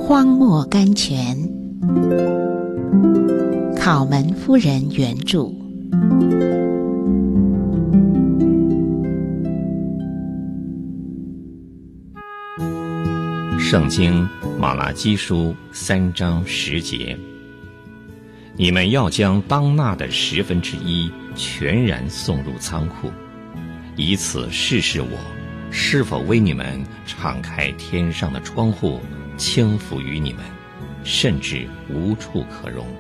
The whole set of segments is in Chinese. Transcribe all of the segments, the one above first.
荒漠甘泉，考门夫人原著。 圣经马拉基书3章10节，你们要将当纳的1/10全然送入仓库，以此试试我是否为你们敞开天上的窗户，倾覆于你们，甚至无处可容。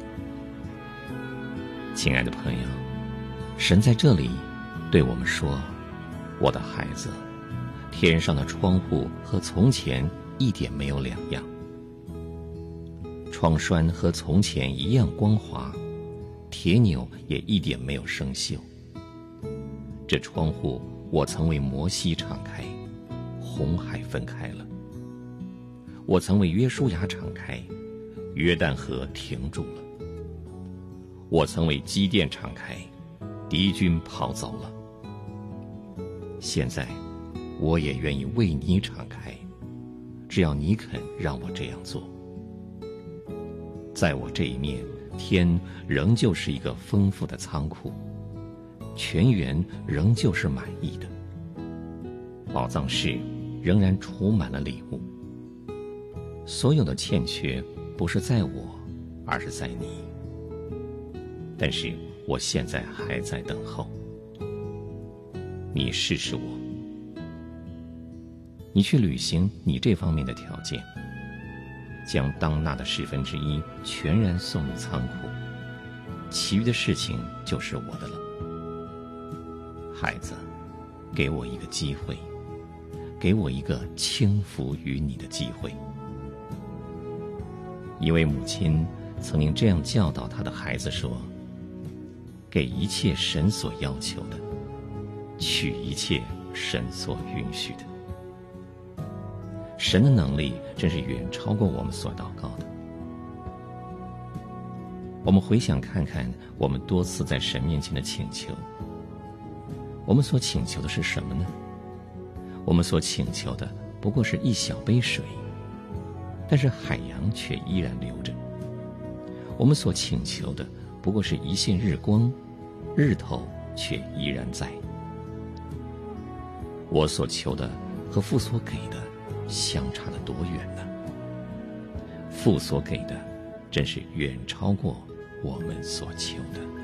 亲爱的朋友，神在这里对我们说，我的孩子，天上的窗户和从前一点没有两样，窗栓和从前一样光滑，铁钮也一点没有生锈。这窗户我曾为摩西敞开，红海分开了；我曾为约书亚敞开，约旦河停住了；我曾为基甸敞开，敌军跑走了。现在我也愿意为你敞开，只要你肯让我这样做。在我这一面，天仍旧是一个丰富的仓库，泉源仍旧是满溢的，宝藏室仍然储满了礼物。所有的欠缺不是在我，而是在你。但是我现在还在等候，你试试我，你去履行你这方面的条件，将当纳的1/10全然送入仓库，其余的事情就是我的了。孩子，给我一个机会，给我一个倾覆于你的机会。一位母亲曾经这样教导她的孩子说，给一切神所要求的，取一切神所允许的。神的能力真是远超过我们所祷告的。我们回想看看我们多次在神面前的请求，我们所请求的是什么呢？我们所请求的不过是一小杯水，但是海洋却依然流着。我们所请求的不过是一线日光，日头却依然在。我所求的和父所给的相差得多远呢？父所给的真是远超过我们所求的。